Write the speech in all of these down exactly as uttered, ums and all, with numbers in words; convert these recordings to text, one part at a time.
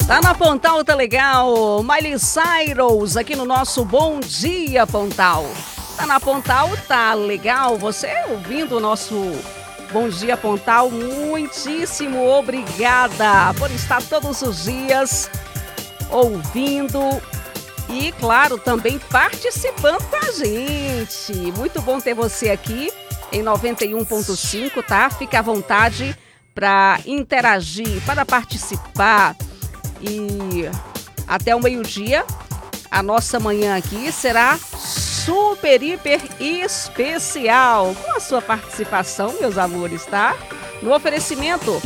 Tá na Pontal, tá legal. Miley Cyrus aqui no nosso Bom Dia Pontal. Tá na Pontal, tá legal. Você ouvindo o nosso Bom Dia Pontal, muitíssimo obrigada por estar todos os dias ouvindo e, claro, também participando com a gente. Muito bom ter você aqui em noventa e um ponto cinco, tá? Fica à vontade para interagir, para participar. E até o meio-dia, a nossa manhã aqui será super, hiper especial com a sua participação, meus amores, tá? No oferecimento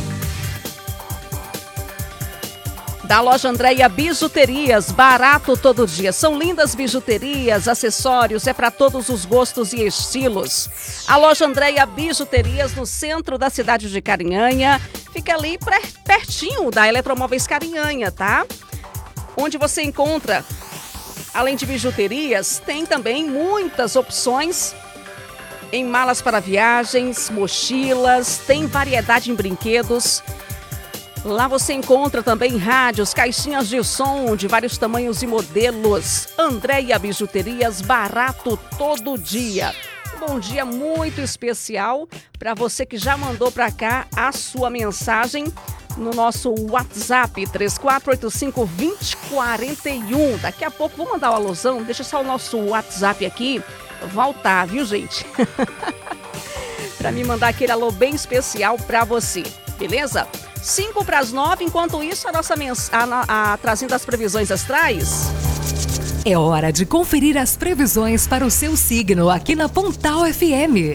da loja Andréia Bijuterias, barato todo dia. São lindas bijuterias, acessórios, é para todos os gostos e estilos. A loja Andréia Bijuterias, no centro da cidade de Carinhanha, fica ali pertinho da Eletromóveis Carinhanha, tá? Onde você encontra, além de bijuterias, tem também muitas opções em malas para viagens, mochilas, tem variedade em brinquedos. Lá você encontra também rádios, caixinhas de som de vários tamanhos e modelos. Andréia Bijuterias, barato todo dia. Um bom dia muito especial para você que já mandou para cá a sua mensagem no nosso WhatsApp três quatro oito cinco, dois zero quatro um. Daqui a pouco vou mandar o alusão, deixa só o nosso WhatsApp aqui voltar, viu, gente? Para me mandar aquele alô bem especial para você, beleza? cinco para as nove, enquanto isso, a nossa mens... a, a, a, trazendo as previsões astrais. É hora de conferir as previsões para o seu signo aqui na Pontal F M.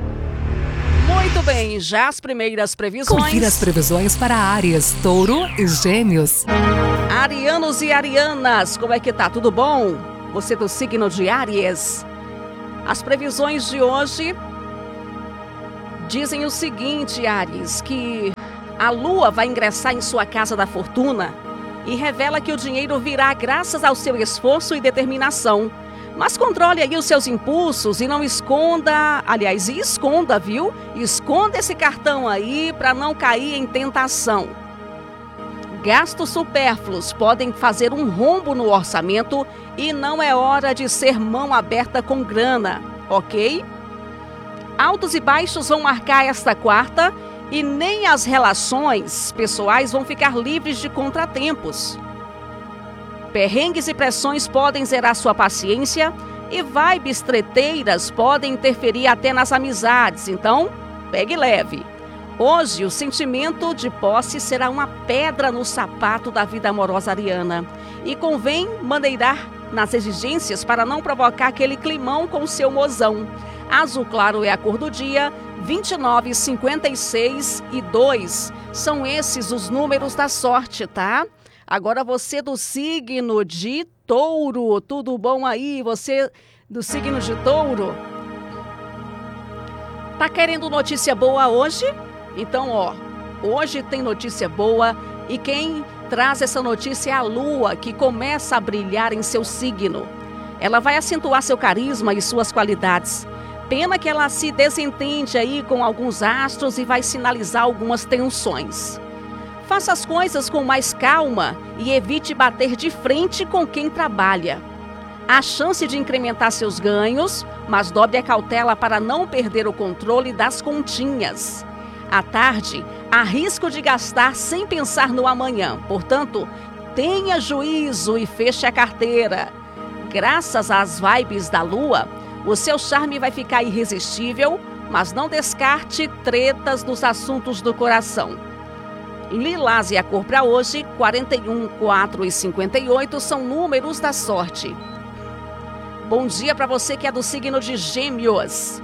Muito bem, já as primeiras previsões. Confira as previsões para Áries, Touro e Gêmeos. Arianos e Arianas, como é que tá? Tudo bom? Você do signo de Áries. As previsões de hoje dizem o seguinte, Áries, que a lua vai ingressar em sua casa da fortuna e revela que o dinheiro virá graças ao seu esforço e determinação. Mas controle aí os seus impulsos e não esconda, aliás, e esconda, viu? Esconda esse cartão aí para não cair em tentação. Gastos supérfluos podem fazer um rombo no orçamento e não é hora de ser mão aberta com grana, ok? Altos e baixos vão marcar esta quarta e nem as relações pessoais vão ficar livres de contratempos. Perrengues e pressões podem zerar sua paciência e vibes treteiras podem interferir até nas amizades, então pegue leve. Hoje o sentimento de posse será uma pedra no sapato da vida amorosa ariana e convém maneirar nas exigências para não provocar aquele climão com seu mozão. Azul claro é a cor do dia, vinte e nove, cinquenta e seis e dois. São esses os números da sorte, tá? Agora você do signo de Touro, tudo bom aí? Você do signo de Touro? Tá querendo notícia boa hoje? Então, ó, hoje tem notícia boa e quem traz essa notícia é a lua, que começa a brilhar em seu signo. Ela vai acentuar seu carisma e suas qualidades. Pena que ela se desentende aí com alguns astros e vai sinalizar algumas tensões. Faça as coisas com mais calma e evite bater de frente com quem trabalha. Há chance de incrementar seus ganhos, mas dobre a cautela para não perder o controle das continhas. À tarde, há risco de gastar sem pensar no amanhã. Portanto, tenha juízo e feche a carteira. Graças às vibes da lua, o seu charme vai ficar irresistível, mas não descarte tretas nos assuntos do coração. Lilás e a cor para hoje, quarenta e um, quatro e cinquenta e oito, são números da sorte. Bom dia para você que é do signo de Gêmeos.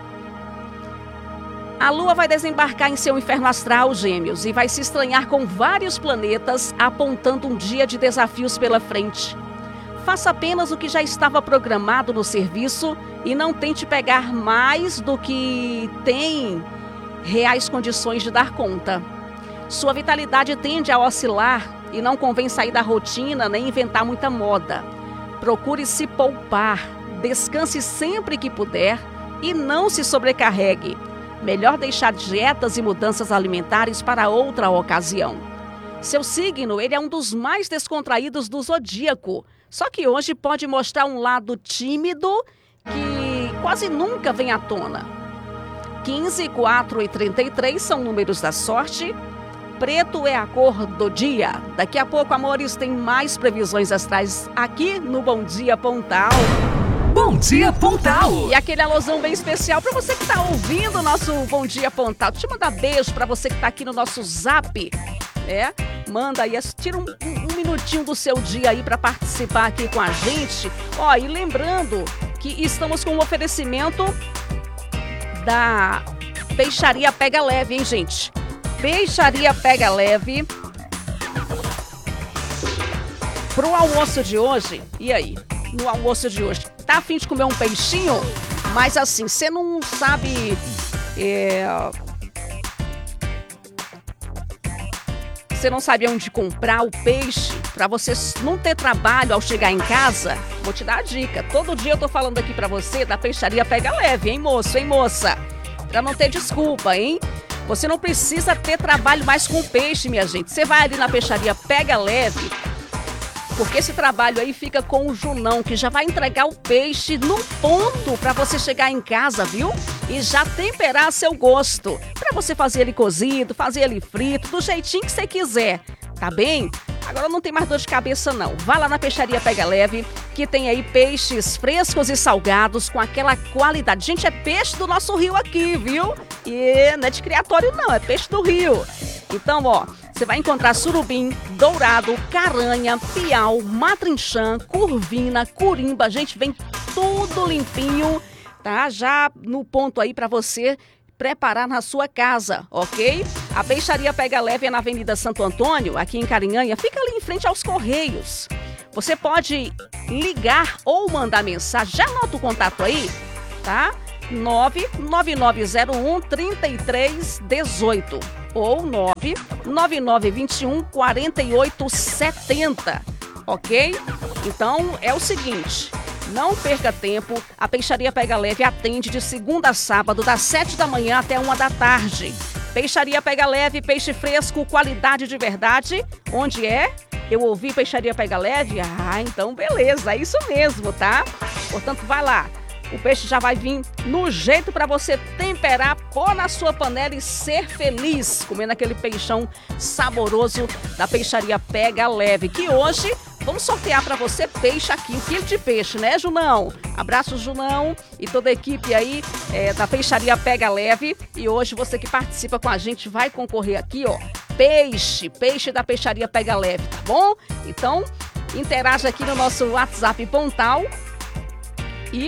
A lua vai desembarcar em seu inferno astral, Gêmeos, e vai se estranhar com vários planetas, apontando um dia de desafios pela frente. Faça apenas o que já estava programado no serviço e não tente pegar mais do que tem reais condições de dar conta. Sua vitalidade tende a oscilar e não convém sair da rotina nem inventar muita moda. Procure se poupar, descanse sempre que puder e não se sobrecarregue. Melhor deixar dietas e mudanças alimentares para outra ocasião. Seu signo, ele é um dos mais descontraídos do zodíaco. Só que hoje pode mostrar um lado tímido que quase nunca vem à tona. quinze, quatro e trinta e três são números da sorte. Preto é a cor do dia. Daqui a pouco, amores, tem mais previsões astrais aqui no Bom Dia Pontal. Bom Dia Pontal! E aquele alôzão bem especial para você que está ouvindo o nosso Bom Dia Pontal. Deixa eu mandar beijo para você que está aqui no nosso Zap. É, manda aí, tira um, um minutinho do seu dia aí para participar aqui com a gente. Ó, e lembrando que estamos com um oferecimento da Peixaria Pega Leve, hein, gente? Peixaria Pega Leve. Pro almoço de hoje, e aí? No almoço de hoje, tá a fim de comer um peixinho? Mas assim, você não sabe... É... Você não sabe onde comprar o peixe para você não ter trabalho ao chegar em casa? Vou te dar a dica. Todo dia eu tô falando aqui para você da Peixaria Pega Leve, hein, moço, hein, moça? Para não ter desculpa, hein? Você não precisa ter trabalho mais com peixe, minha gente. Você vai ali na Peixaria Pega Leve, porque esse trabalho aí fica com o Junão, que já vai entregar o peixe no ponto para você chegar em casa, viu? E já temperar a seu gosto. Para você fazer ele cozido, fazer ele frito, do jeitinho que você quiser. Tá bem? Agora não tem mais dor de cabeça, não. Vá lá na Peixaria Pega Leve, que tem aí peixes frescos e salgados com aquela qualidade. Gente, é peixe do nosso rio aqui, viu? E não é de criatório, não. É peixe do rio. Então, ó... Você vai encontrar surubim, dourado, caranha, piau, matrinchã, curvina, curimba. Gente, vem tudo limpinho, tá? Já no ponto aí para você preparar na sua casa, ok? A Peixaria Pega Leve é na Avenida Santo Antônio, aqui em Carinhanha. Fica ali em frente aos Correios. Você pode ligar ou mandar mensagem. Já anota o contato aí, tá? nove nove nove zero um, três três um oito ou nove nove nove dois um, quatro oito sete zero, ok? Então é o seguinte, não perca tempo, a Peixaria Pega Leve atende de segunda a sábado, das sete da manhã até uma da tarde. Peixaria Pega Leve, peixe fresco, qualidade de verdade. Onde é? Eu ouvi Peixaria Pega Leve? Ah, então beleza, é isso mesmo, tá? Portanto, vai lá. O peixe já vai vir no jeito para você temperar, pôr na sua panela e ser feliz comendo aquele peixão saboroso da Peixaria Pega Leve. Que hoje vamos sortear para você peixe aqui, um quilo de peixe, né, Junão? Abraço, Junão, e toda a equipe aí é, da Peixaria Pega Leve. E hoje você que participa com a gente vai concorrer aqui, ó, peixe, peixe da Peixaria Pega Leve, tá bom? Então, interaja aqui no nosso WhatsApp Pontal e...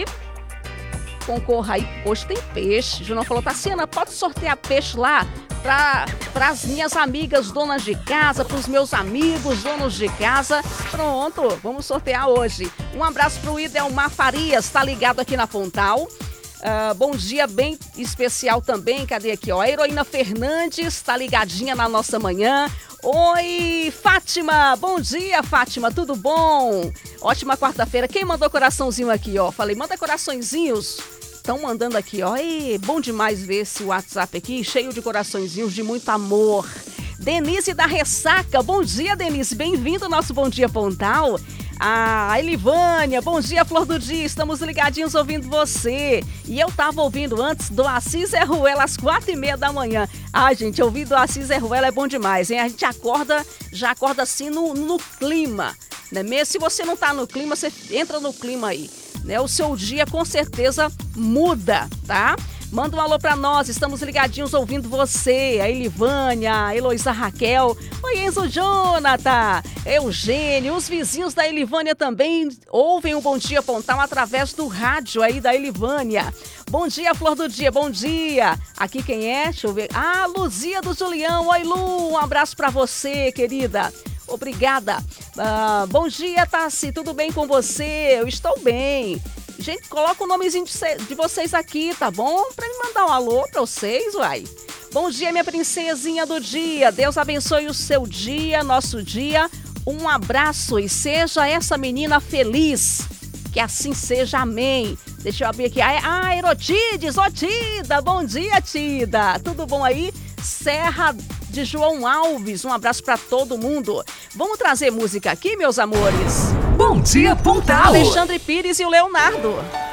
concorra aí, hoje tem peixe. Junão falou, Tassiana, pode sortear peixe lá para as minhas amigas donas de casa, para os meus amigos donos de casa. Pronto, vamos sortear hoje. Um abraço para o Idelmar Farias, tá ligado aqui na Pontal. Uh, bom dia bem especial também, cadê aqui, ó, a Heroína Fernandes, tá ligadinha na nossa manhã. Oi, Fátima, bom dia, Fátima, tudo bom? Ótima quarta-feira. Quem mandou coraçãozinho aqui, ó? Falei, manda coraçõezinhos. Estão mandando aqui, ó. Ei, bom demais ver esse WhatsApp aqui, cheio de coraçõezinhos de muito amor. Denise da Ressaca, bom dia, Denise, bem-vindo ao nosso Bom Dia Pontal. A Elivânia, bom dia, Flor do Dia, estamos ligadinhos ouvindo você. E eu tava ouvindo antes do Assis Zé Ruela às quatro e meia da manhã. Ai, gente, ouvir do Assis Zé Ruela é bom demais, hein? A gente acorda, já acorda assim no, no clima, né? Mesmo se você não tá no clima, você entra no clima aí, né? O seu dia com certeza muda, tá? Manda um alô pra nós, estamos ligadinhos ouvindo você, a Elivânia, a Heloísa Raquel, oi Enzo Jonathan, Eugênio, os vizinhos da Elivânia também ouvem o Bom Dia Pontal através do rádio aí da Elivânia. Bom dia, Flor do Dia, bom dia. Aqui quem é? Deixa eu ver. Ah, Luzia do Julião, oi Lu, um abraço pra você, querida. Obrigada. Ah, bom dia, Tassi, tudo bem com você? Eu estou bem. Gente, coloca o nomezinho de, de vocês aqui, tá bom? Pra me mandar um alô pra vocês, uai. Bom dia, minha princesinha do dia. Deus abençoe o seu dia, nosso dia. Um abraço e seja essa menina feliz. Que assim seja, amém. Deixa eu abrir aqui. Ah, Erotides, ô Tida, bom dia, Tida. Tudo bom aí? Serra de João Alves. Um abraço para todo mundo. Vamos trazer música aqui, meus amores? Bom dia, Pontal! Alexandre Pires e o Leonardo.